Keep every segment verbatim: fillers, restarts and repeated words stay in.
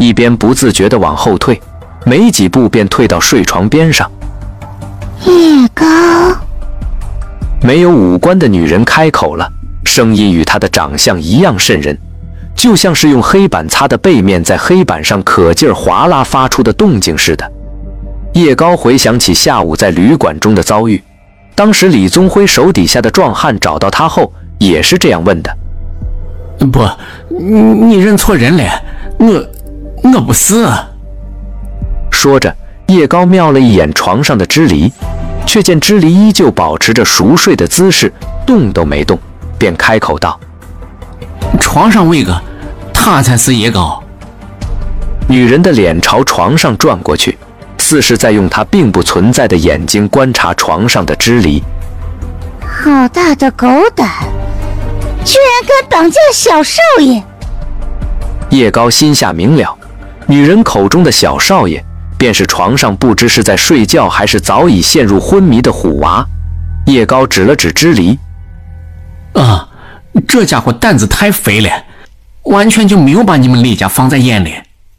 一边不自觉地往后退，没几步便退到睡床边上。 叶高， 没有五官的女人开口了，声音与她的长相一样瘆人，就像是用黑板擦的背面在黑板上可劲儿划拉发出的动静似的。叶高回想起下午在旅馆中的遭遇，当时李宗辉手底下的壮汉找到他后也是这样问的。 不，你认错人了，我我不是。 说着，叶高瞄了一眼床上的支离，却见支离依旧保持着熟睡的姿势，动都没动，便开口道： 床上那个，他才是叶高。 女人的脸朝床上转过去，似是在用她并不存在的眼睛观察床上的支离。 好大的狗胆，居然敢绑架小少爷！ 叶高心下明了，女人口中的小少爷便是床上不知是在睡觉还是早已陷入昏迷的虎娃。叶高指了指支离： 啊，这家伙胆子太肥了，完全就没有把你们李家放在眼里。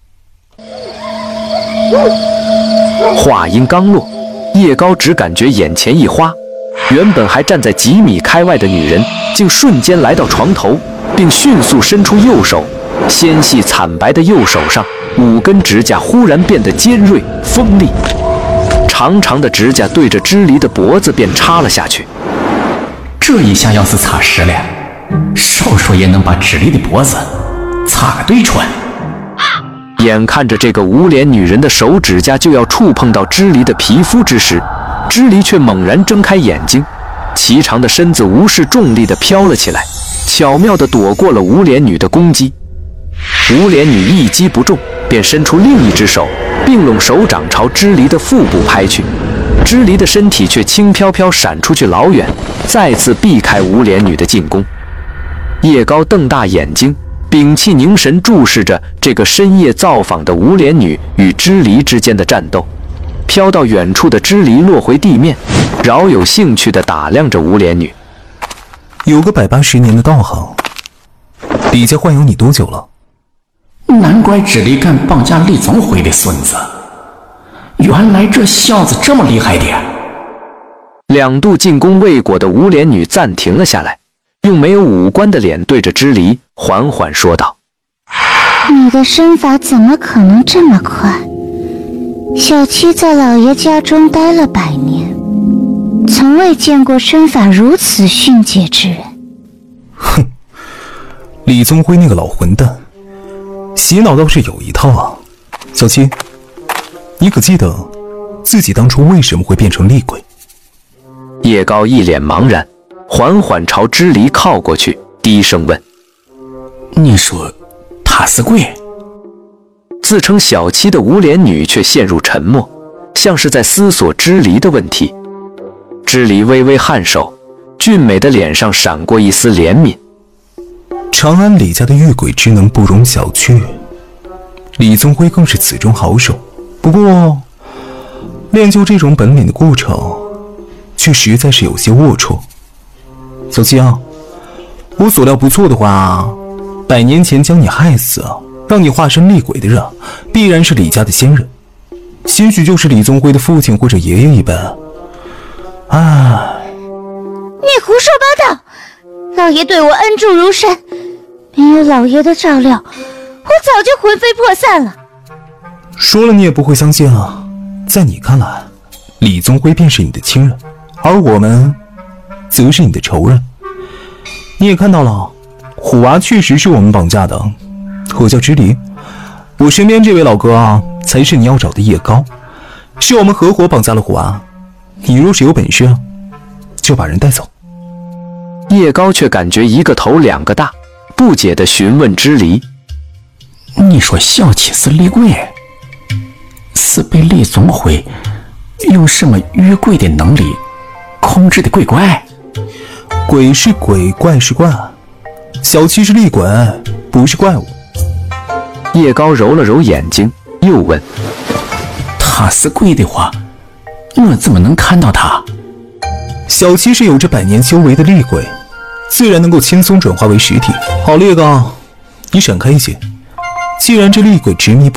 话音刚落，叶高只感觉眼前一花，原本还站在几米开外的女人竟瞬间来到床头，并迅速伸出右手，纤细惨白的右手上五根指甲忽然变得尖锐锋利，长长的指甲对着支离的脖子便插了下去。 这一下要是擦实了，少说也能把支离的脖子擦个对穿。 眼看着这个无脸女人的手指甲就要触碰到支离的皮肤之时，支离却猛然睁开眼睛，颀长的身子无视重力地飘了起来，巧妙地躲过了无脸女的攻击。无脸女一击不中，便伸出另一只手，并拢手掌朝支离的腹部拍去。支离的身体却轻飘飘闪出去老远，再次避开无脸女的进攻。叶高瞪大眼睛，屏气凝神注视着这个深夜造访的无脸女与支离之间的战斗。飘到远处的支离落回地面，饶有兴趣地打量着无脸女。 有个百八十年的道行，李家豢养你多久了？ 难怪支离敢绑架李宗辉的孙子，原来这小子这么厉害的。 两度进攻未果的无脸女暂停了下来，用没有五官的脸对着支离缓缓说道： 你的身法怎么可能这么快？小七在老爷家中待了百年，从未见过身法如此迅捷之人。 哼，李宗辉那个老混蛋，洗脑倒是有一套啊。小七，你可记得自己当初为什么会变成厉鬼？ 叶高一脸茫然，缓缓朝支离靠过去，低声问： 你说他是鬼？ 自称小七的无脸女却陷入沉默，像是在思索支离的问题。支离微微颔首，俊美的脸上闪过一丝怜悯。 长安李家的御鬼之能不容小觑，李宗辉更是此中好手。不过，练就这种本领的过程，却实在是有些龌龊。小七啊，我所料不错的话，百年前将你害死，让你化身厉鬼的人，必然是李家的先人，兴许就是李宗辉的父亲或者爷爷一般。唉， 你胡说八道！老爷对我恩重如山，没有老爷的照料，我早就魂飞魄散了。 说了你也不会相信啊！在你看来，李宗辉便是你的亲人，而我们则是你的仇人。你也看到了，虎娃确实是我们绑架的，我叫支离，我身边这位老哥啊，才是你要找的叶高，是我们合伙绑架了虎娃。你若是有本事，就把人带走。 叶高却感觉一个头两个大，不解地询问支离： 你说小七是厉鬼，是被李宗辉用什么御鬼的能力控制的鬼怪？ 鬼是鬼，怪是怪，小七是厉鬼，不是怪物。 叶高揉了揉眼睛，又问： 他是鬼的话，我怎么能看到他？ 小七是有着百年修为的厉鬼，自然能够轻松转化为实体。好，叶高，你闪开一些。既然这厉鬼执迷不